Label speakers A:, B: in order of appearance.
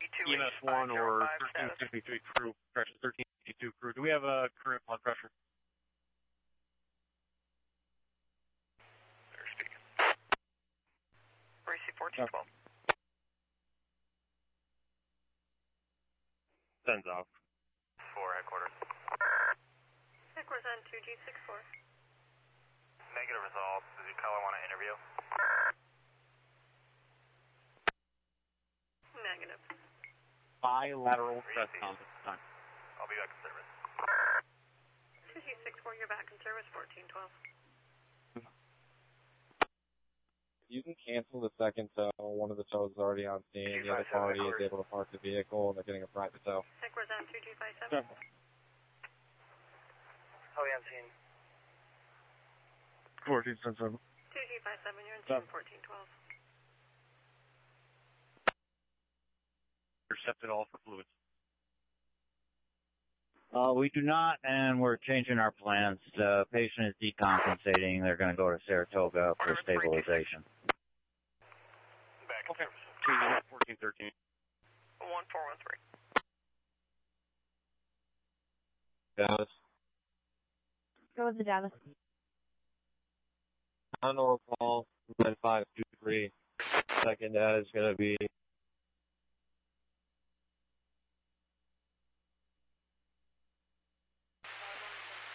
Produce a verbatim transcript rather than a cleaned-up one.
A: E M S one or thirteen fifty-three crew, correction, thirteen fifty-two crew. Do we have a current blood pressure?
B: They're speaking. Bracy fourteen twelve.
A: Sends off.
B: Four headquarters.
C: Headquarters on two G six four.
B: Negative results. Does your color want to interview?
C: Negative.
A: Bilateral stress comp at this time.
B: I'll be back in service.
C: two G six four, you're back in service, fourteen twelve.
D: You can cancel the second tow. One of the tows is already on scene. The other party is able to park the vehicle, and they're getting a private tow.
C: Headquarters on two G five seven.
B: Oh, yeah, I'm seeing.
A: fourteen seven.
C: two G five seven, you're in scene fourteen twelve.
A: Intercepted all for fluids.
E: Uh, we do not, and we're changing our plans. The patient is decompensating. They're going to go to Saratoga for stabilization.
B: Back in
A: Okay.
B: service.
A: fourteen thirteen.
B: one four one three.
D: Dallas.
F: Go with the Dallas.
D: On or call nine five two three. Second data is going to be